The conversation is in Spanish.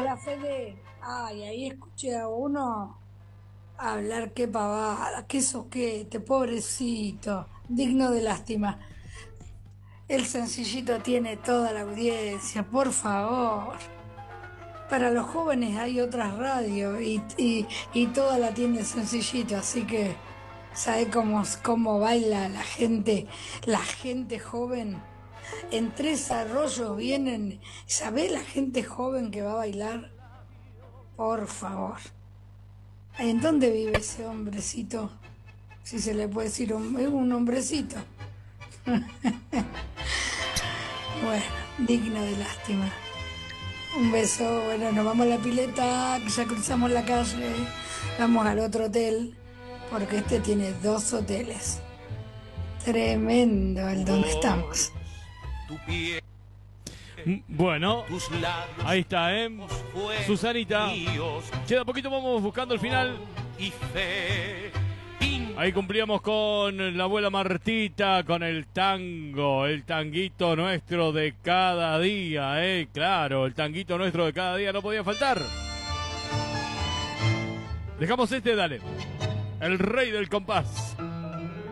Hola Fede, ay, ahí escuché a uno hablar qué pavada, qué soquete, pobrecito, digno de lástima. El sencillito tiene toda la audiencia, por favor. Para los jóvenes hay otras radios y toda la tiene el sencillito, así que ¿sabe cómo baila la gente joven? En Tres Arroyos vienen, ¿sabe la gente joven que va a bailar? Por favor. ¿En dónde vive ese hombrecito? Si se le puede decir es un hombrecito. Bueno, digno de lástima. Un beso, bueno, nos vamos a la pileta, que ya cruzamos la calle, vamos al otro hotel, porque este tiene dos hoteles. Tremendo el donde estamos. Bueno, ahí está, Susanita. Queda poquito, vamos buscando el final. Ahí cumplíamos con la abuela Martita, con el tango, el tanguito nuestro de cada día, claro, el tanguito nuestro de cada día no podía faltar. Dejamos dale. El rey del compás.